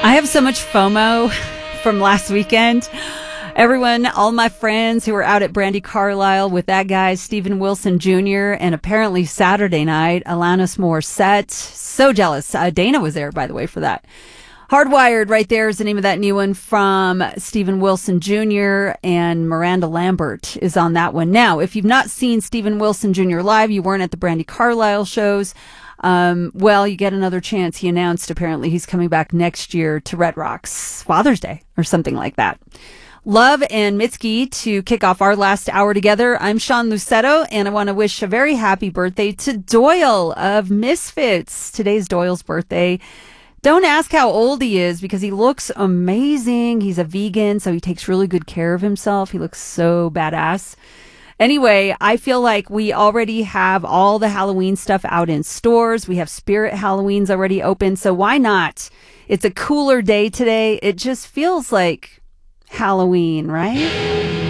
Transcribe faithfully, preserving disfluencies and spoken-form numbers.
I have so much FOMO from last weekend. Everyone, all my friends who were out at Brandi Carlile with that guy, Steven Wilson Junior, and apparently Saturday night, Alanis Morissette. So jealous. Uh, Dana was there, by the way, for that. Hardwired right there is the name of that new one from Steven Wilson Junior, and Miranda Lambert is on that one. Now, if you've not seen Steven Wilson Junior live, you weren't at the Brandi Carlile shows, um, well, you get another chance. He announced apparently he's coming back next year to Red Rocks Father's Day or something like that. Love and Mitski to kick off our last hour together. I'm Sean Lucetto, and I want to wish a very happy birthday to Doyle of Misfits. Today's Doyle's birthday. Don't ask how old he is because he looks amazing. He's a vegan, so he takes really good care of himself. He looks so badass. Anyway, I feel like we already have all the Halloween stuff out in stores. We have Spirit Halloween's already open, so why not? It's a cooler day today. It just feels like Halloween, right?